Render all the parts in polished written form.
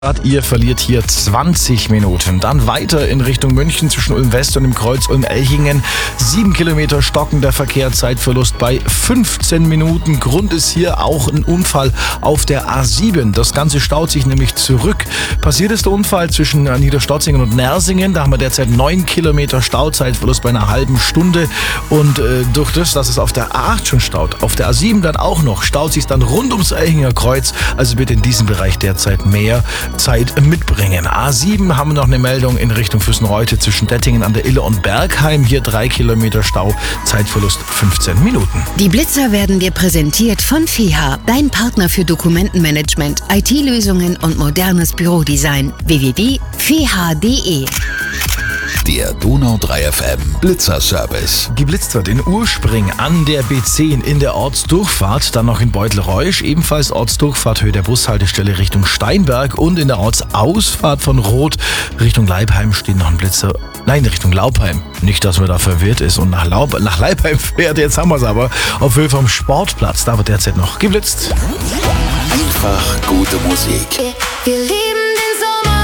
Ihr verliert hier 20 Minuten. Dann weiter in Richtung München zwischen Ulm West und dem Kreuz Ulm-Elchingen. 7 Kilometer stockender Verkehr, Zeitverlust bei 15 Minuten. Grund ist hier auch ein Unfall auf der A7. Das Ganze staut sich nämlich zurück. Passiert ist der Unfall zwischen Niederstotzingen und Nersingen. Da haben wir derzeit 9 Kilometer Stauzeitverlust bei einer halben Stunde. Und durch das, dass es auf der A8 schon staut, auf der A7 dann auch noch, staut sich dann rund ums Elchinger Kreuz. Also bitte in diesem Bereich derzeit mehr Zeit mitbringen. A7 haben wir noch eine Meldung in Richtung Füssenreute zwischen Dettingen an der Ille und Bergheim. Hier 3 Kilometer Stau, Zeitverlust 15 Minuten. Die Blitzer werden dir präsentiert von FIHA, dein Partner für Dokumentenmanagement, IT-Lösungen und modernes Bürodesign. www.fiha.de. Der Donau 3 FM Blitzer-Service. Geblitzt wird in Urspring an der B10 in der Ortsdurchfahrt, dann noch in Beutelreusch, ebenfalls Ortsdurchfahrt Höhe der Bushaltestelle Richtung Steinberg und in der Ortsausfahrt von Roth Richtung Leibheim steht noch ein Blitzer. Nein, Richtung Laubheim. Nicht, dass man da verwirrt ist und nach Leibheim fährt. Jetzt haben wir es aber. Auf Höhe vom Sportplatz, da wird derzeit noch geblitzt. Einfach gute Musik. Wir lieben den Sommer.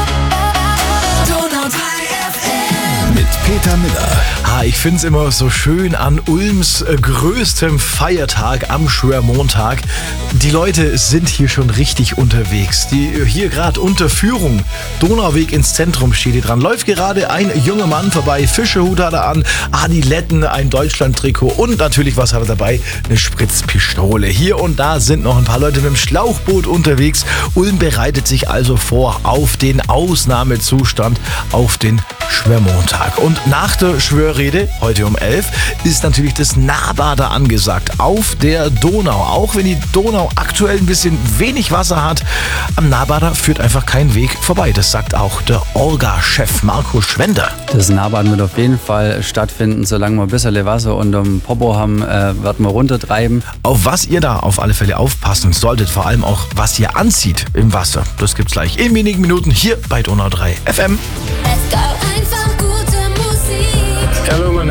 Donau 3 FM. Mit Peter Miller. Ich finde es immer so schön an Ulms größtem Feiertag am Schwörmontag. Die Leute sind hier schon richtig unterwegs. Die hier gerade unter Führung, Donauweg ins Zentrum steht hier dran. Läuft gerade ein junger Mann vorbei, Fischehut hat er an, Adiletten, ein Deutschland-Trikot und natürlich, was hat er dabei? Eine Spritzpistole. Hier und da sind noch ein paar Leute mit dem Schlauchboot unterwegs. Ulm bereitet sich also vor auf den Ausnahmezustand, auf den Schwörmontag. Und nach der Schwörrede, heute um 11, ist natürlich das Nahbader angesagt auf der Donau. Auch wenn die Donau aktuell ein bisschen wenig Wasser hat, am Nahbader führt einfach kein Weg vorbei. Das sagt auch der Orga-Chef Marco Schwender. Das Nahbaden wird auf jeden Fall stattfinden, solange wir ein bisschen Wasser unterm Popo haben, werden wir runtertreiben. Auf was ihr da auf alle Fälle aufpassen solltet, vor allem auch was ihr anzieht im Wasser, das gibt's gleich in wenigen Minuten hier bei Donau 3 FM. Let's go. Einfach gute Musik. Hello, mein